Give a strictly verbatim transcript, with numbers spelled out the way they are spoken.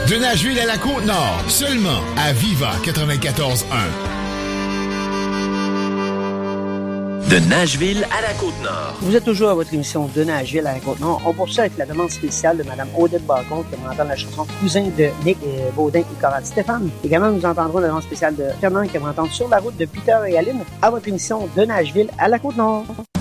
De Nashville à la Côte-Nord, seulement à Viva quatre-vingt-quatorze un. De Nashville à la Côte-Nord. Vous êtes toujours à votre émission De Nashville à la Côte-Nord. On poursuit avec la demande spéciale de Mme Odette Bacon qui va entendre la chanson Cousin de Nick et Baudin et Coral Stéphane. Également, nous entendrons la demande spéciale de Fernand qui va entendre Sur la route de Peter et Aline à votre émission De Nashville à la Côte-Nord.